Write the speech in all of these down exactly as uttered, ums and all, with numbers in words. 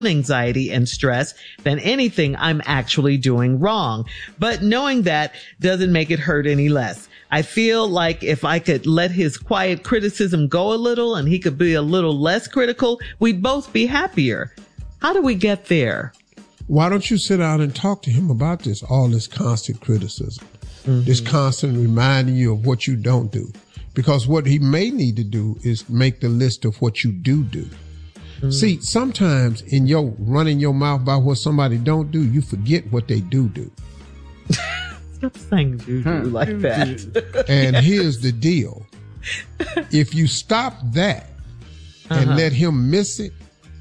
anxiety and stress than anything I'm actually doing wrong. But knowing that doesn't make it hurt any less. I feel like if I could let his quiet criticism go a little and he could be a little less critical, we'd both be happier. How do we get there? Why don't you sit down and talk to him about this, all this constant criticism, mm-hmm. this constant reminding you of what you don't do? Because what he may need to do is make the list of what you do do. Mm-hmm. See, sometimes in your running your mouth about what somebody don't do, you forget what they do do. Stop saying do do like that. And here's the deal. If you stop that and uh-huh. let him miss it,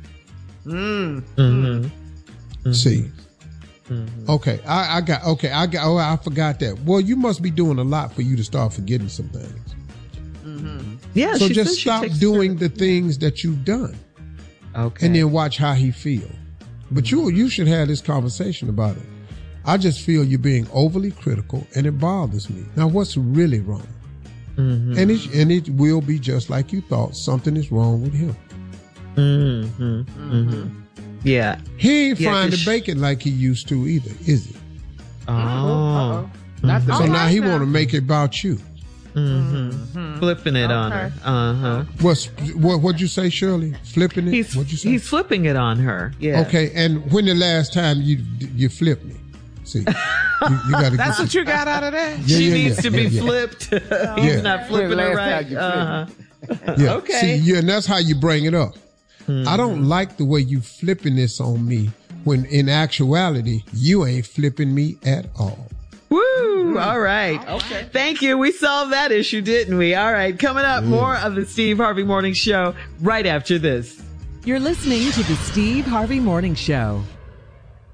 mm. mm-hmm. Mm-hmm. see, mm-hmm. okay, I, I got, okay, I got, oh, I forgot that. Well, you must be doing a lot for you to start forgetting some things. Mm-hmm. Yeah. So just stop doing the things that you've done. Okay. And then watch how he feel. But mm-hmm. you, you should have this conversation about it. I just feel you're being overly critical and it bothers me. Now, what's really wrong? Mm-hmm. And it, and it will be just like you thought. Something is wrong with him. Mm-hmm. Mm-hmm. Yeah. He ain't yeah, frying the sh- bacon like he used to either, is he? Oh. Uh-oh. Not so now he want to make it about you. Mm-hmm. Mm-hmm. Flipping it okay. on her. Uh-huh. What's, what, what'd you say, Shirley? Flipping it? He's, what'd you say? He's flipping it on her. Yeah. Okay. And when the last time you you flipped me? See, you, you gotta That's get what you got out of that? Yeah, she yeah, needs yeah, to be yeah, flipped. Yeah. He's yeah. not flipping it right. Uh-huh. Yeah. Okay. See, yeah, and that's how you bring it up. Mm-hmm. I don't like the way you flipping this on me when in actuality, you ain't flipping me at all. Woo! All right. Okay. Thank you. We solved that issue, didn't we? All right. Coming up, yeah. more of the Steve Harvey Morning Show right after this. You're listening to the Steve Harvey Morning Show.